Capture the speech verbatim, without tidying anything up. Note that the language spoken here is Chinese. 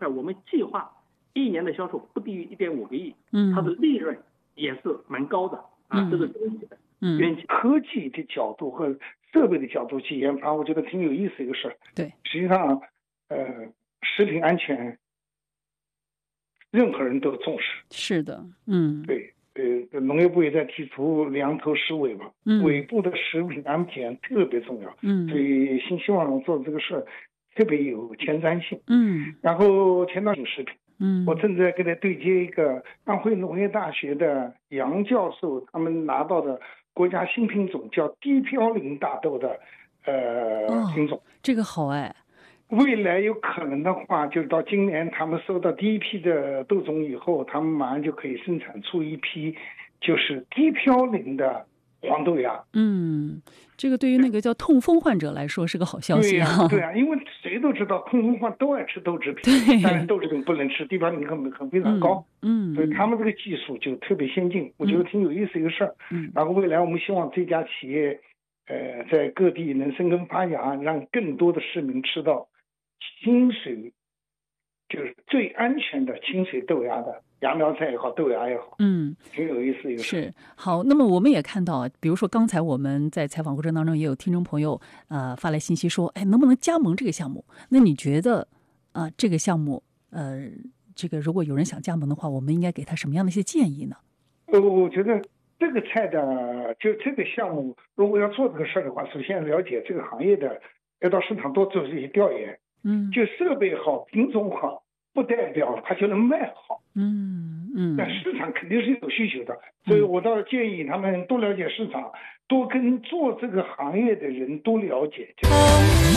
块，我们计划一年的销售不低于一点五个亿， 嗯， 它的利润也是蛮高的啊， 嗯这是整体的。 嗯， 科技的角度和设备的角度去研发，我觉得挺有意思一个事儿。 对， 实际上，呃，食品安全，任何人都重视。 是的，嗯， 对，呃，农业部也在提出两头十尾嘛， 嗯， 尾部的食品安全特别重要， 嗯， 所以新希望做这个事儿特别有前瞻性， 嗯， 然后前端性食品， 嗯， 我正在跟他对接一个安徽农业大学的杨教授，他们拿到的国家新品种叫低嘌呤大豆的呃、 哦、 品种， 这个好哎。 未来有可能的话，就是到今年他们收到第一批的豆种以后，他们马上就可以生产出一批就是低嘌呤的黄豆芽。 嗯，这个对于那个叫痛风患者来说是个好消息啊。 对呀、啊，对呀、啊，因为谁都知道痛风患都爱吃豆制品，但是豆制品不能吃，低嘌呤很很非常高。 嗯，嗯， 所以他们这个技术就特别先进，我觉得挺有意思一个事儿。 嗯， 然后未来我们希望这家企业，呃，在各地能生根发芽，让更多的市民吃到清水，就是最安全的清水豆芽的芽苗菜也好，豆芽也好， 嗯， 挺有意思一个事。 是好。那么我们也看到，比如说刚才我们在采访过程当中，也有听众朋友呃发来信息说，哎，能不能加盟这个项目？那你觉得啊、呃，这个项目呃，这个如果有人想加盟的话，我们应该给他什么样的一些建议呢？ 呃，我觉得这个菜的就这个项目，如果要做这个事儿的话，首先了解这个行业的，要到市场多做这些调研。 嗯， 就设备好，品种好，不代表它就能卖好。 嗯嗯， 但市场肯定是有需求的，所以我倒建议他们多了解市场，多跟做这个行业的人多了解。